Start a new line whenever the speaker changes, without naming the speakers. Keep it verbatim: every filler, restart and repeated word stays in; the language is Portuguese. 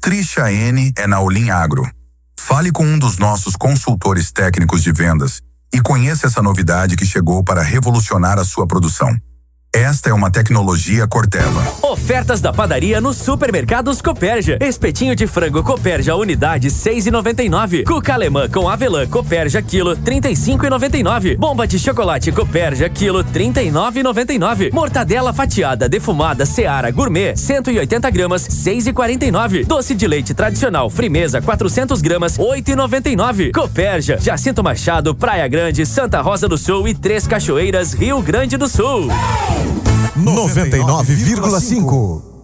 Trisha N é na Olim Agro. Fale com um dos nossos consultores técnicos de vendas e conheça essa novidade que chegou para revolucionar a sua produção. Esta é uma tecnologia Corteva.
Ofertas da padaria nos supermercados Copérgia. Espetinho de frango Copérgia unidade seis reais e noventa e nove centavos. Cuca alemã com avelã Copérgia quilo trinta e cinco reais e noventa e nove centavos. Bomba de chocolate Copérgia quilo trinta e nove reais e noventa e nove centavos. Mortadela fatiada defumada Seara Gourmet cento e oitenta gramas seis reais e quarenta e nove centavos. Doce de leite tradicional Frimeza quatrocentas gramas oito reais e noventa e nove centavos. Copérgia, Jacinto Machado, Praia Grande, Santa Rosa do Sul e Três Cachoeiras, Rio Grande do Sul.
noventa e nove vírgula cinco